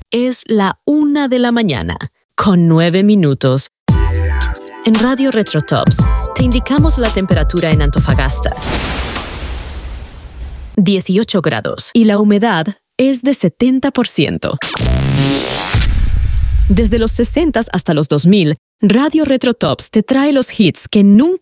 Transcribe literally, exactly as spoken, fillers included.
Es la una de la mañana, con nueve minutos. En Radio Retrotops, te indicamos la temperatura en Antofagasta. dieciocho grados y la humedad es de setenta por ciento. Desde los sesenta hasta los dos mil, Radio Retrotops te trae los hits que nunca